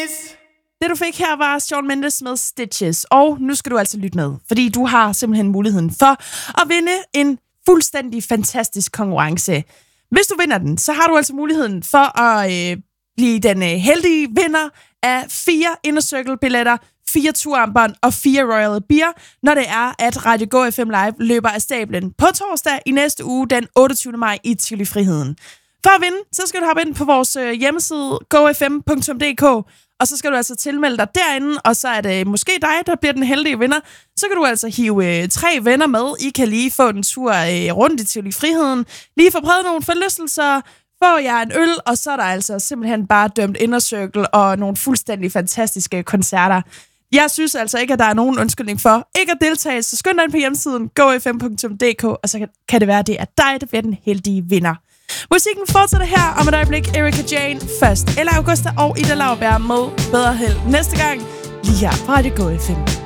Det du fik her var Shawn Mendes med Stitches, og nu skal du altså lytte med, fordi du har simpelthen muligheden for at vinde en fuldstændig fantastisk konkurrence. Hvis du vinder den, så har du altså muligheden for at blive den heldige vinder af 4 Inner Circle-billetter, 4 turarmbånd og 4 Royal Beer, når det er, at Radio Go FM Live løber af stablen på torsdag i næste uge, den 28. maj i Tivoli Friheden. For at vinde, så skal du hoppe ind på vores hjemmeside gofm.dk, og så skal du altså tilmelde dig derinde, og så er det måske dig, der bliver den heldige vinder. Så kan du altså hive 3 venner med. I kan lige få en tur rundt i Tivoli Friheden, lige få prøvet nogle forlystelser, få jer en øl, og så er der altså simpelthen bare dømt Inner Circle og nogle fuldstændig fantastiske koncerter. Jeg synes altså ikke, at der er nogen undskyldning for ikke at deltage, så skynd dig ind på hjemmesiden gofm.dk, og så kan det være, at det er dig, der bliver den heldige vinder. Musikken fortsætter her om et øjeblik. Erika Jane først. Ella Augusta og Ida Lauberg med Bedre Held næste gang. Lige her på Radio Go FM.